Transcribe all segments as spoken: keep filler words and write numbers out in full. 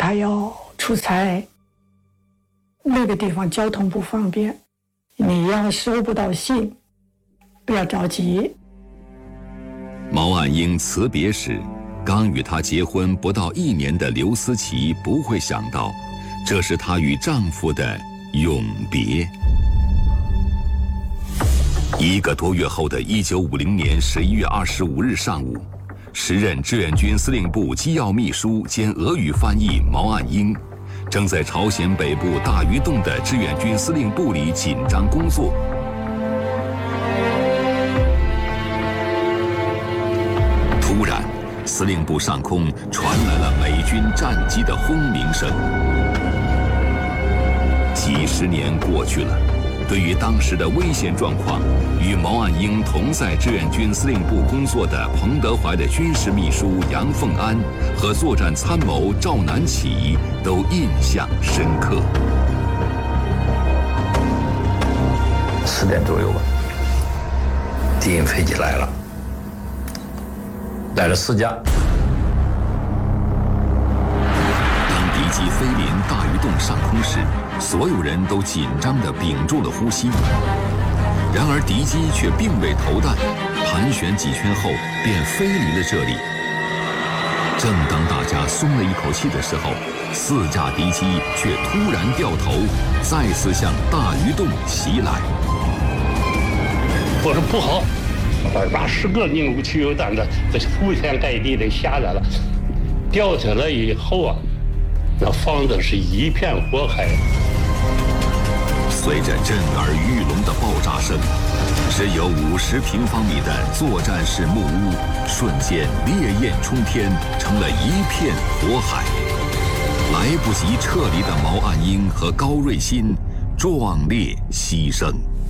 他要出差，那个地方交通不方便，你要收不到信，不要着急。 毛岸英辞别时，刚与她结婚不到一年的刘思齐不会想到，这是她与丈夫的永别。一个多月后的一九五零年十一月二十五日上午，时任志愿军司令部机要秘书兼俄语翻译毛岸英，正在朝鲜北部大鱼洞的志愿军司令部里紧张工作。突然，司令部上空传来了美军战机的轰鸣声。几十年过去了，对于当时的危险状况，与毛岸英同在志愿军司令部工作的彭德怀的军事秘书杨凤安和作战参谋赵南起都印象深刻。 四点左右吧，敌营飞机来了，来了四架。 当敌机飞临大鱼洞上空时，所有人都紧张地屏住了呼吸。然而敌机却并未投弹，盘旋几圈后便飞离了这里。正当大家松了一口气的时候，四架敌机却突然掉头，再次向大鱼洞袭来。 我说不好，把十个拧汽油弹的这铺天盖地的下来了，掉下来以后啊，那房子是一片火海。 随着震耳欲聋的爆炸声，只有五十平方米的作战室木屋瞬间烈焰冲天，成了一片火海。来不及撤离的毛岸英和高瑞鑫壮烈牺牲。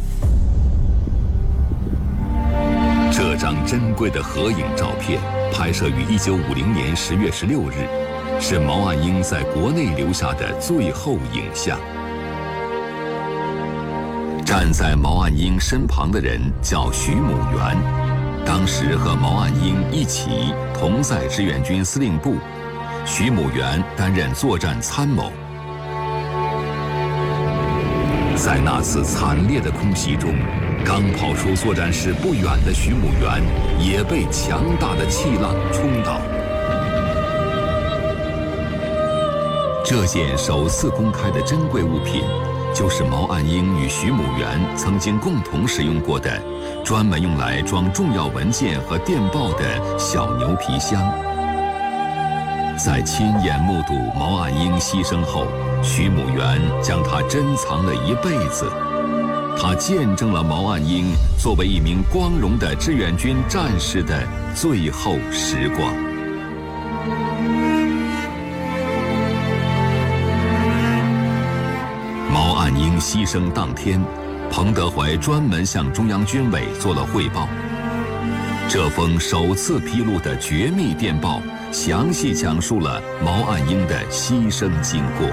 这张珍贵的合影照片拍摄于一九五零年十月十六日，是毛岸英在国内留下的最后影像。站在毛岸英身旁的人叫徐母元，当时和毛岸英一起同在志愿军司令部，徐母元担任作战参谋。在那次惨烈的空袭中，刚跑出作战室不远的徐母元也被强大的气浪冲倒。这件首次公开的珍贵物品，就是毛岸英与徐母元曾经共同使用过的专门用来装重要文件和电报的小牛皮箱。在亲眼目睹毛岸英牺牲后，徐母元将它珍藏了一辈子。他见证了毛岸英作为一名光荣的志愿军战士的最后时光。毛岸英牺牲当天，彭德怀专门向中央军委做了汇报。这封首次披露的绝密电报，详细讲述了毛岸英的牺牲经过。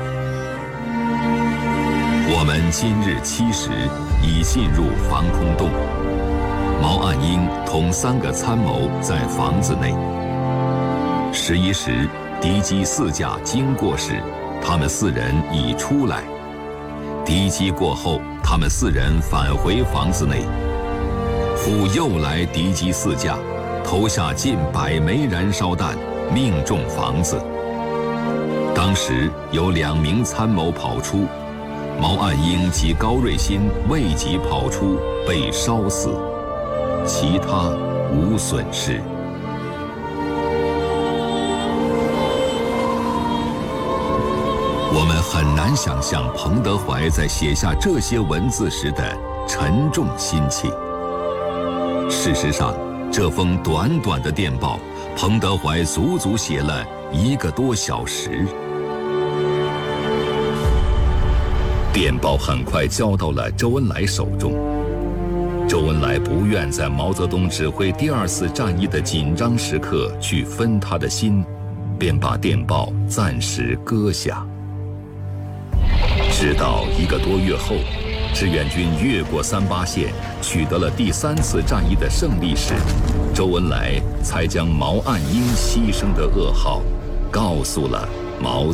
我们今日七时已进入防空洞，毛岸英同三个参谋在房子内。十一时，敌机四架经过时，他们四人已出来。敌机过后，他们四人返回房子内。忽又来敌机四架，投下近百枚燃烧弹，命中房子。当时有两名参谋跑出，毛岸英及高瑞鑫未及跑出，被烧死，其他无损失。我们很难想象彭德怀在写下这些文字时的沉重心情。事实上，这封短短的电报，彭德怀足足写了一个多小时。电报很快交到了周恩来手中。周恩来不愿在毛泽东指挥第二次战役的紧张时刻去分他的心，便把电报暂时搁下。直到一个多月后，志愿军越过三八线，取得了第三次战役的胜利时，周恩来才将毛岸英牺牲的噩耗告诉了毛